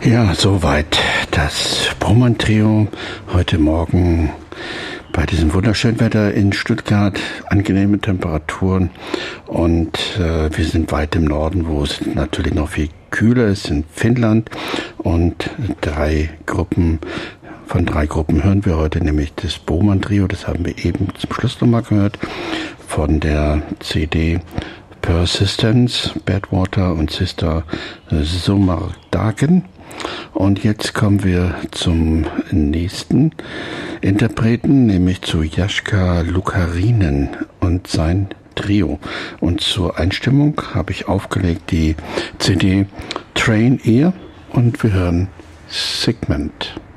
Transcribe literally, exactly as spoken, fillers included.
Ja, soweit das Broman-Trio heute Morgen bei diesem wunderschönen Wetter in Stuttgart, angenehme Temperaturen und äh, wir sind weit im Norden, wo es natürlich noch viel kühler ist, in Finnland, und drei Gruppen, von drei Gruppen hören wir heute, nämlich das Broman-Trio, das haben wir eben zum Schluss nochmal gehört, von der C D Persistence, Badwater und Sister Sumardagen. Und jetzt kommen wir zum nächsten Interpreten, nämlich zu Jaska Lukarinen und sein Trio. Und zur Einstimmung habe ich aufgelegt die C D Train Ear und wir hören Segment.